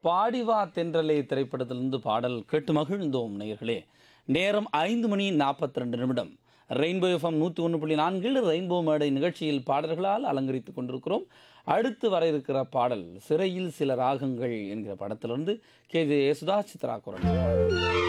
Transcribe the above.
பாடிவா தென்றலே திரைப்படத்திலிருந்து பாடல் கேட்டு மகிழ்ந்தோம் நேயர்களே. நேரம் 5:42. ரெயின்போ எஃப்எம் 101.4 ரெயின்போ மேடை நிகழ்ச்சியில் பாடல்களால் அலங்கரித்துக் கொண்டிருக்கிறோம். அடுத்து வர இருக்கிற பாடல் சிறையில் சில ராகங்கள் என்கிற படத்திலிருந்து கே. ஜே. யேசுதாஸ் சித்ரா குரல்.